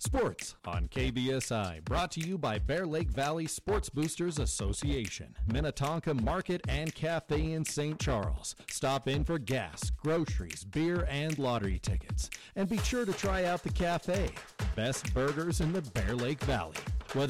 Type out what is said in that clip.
Sports on KBSI, brought to you by Bear Lake Valley Sports Boosters Association, Minnetonka Market and Cafe in St. Charles. Stop in for gas, groceries, beer, and lottery tickets. And be sure to try out the cafe. Best burgers in the Bear Lake Valley.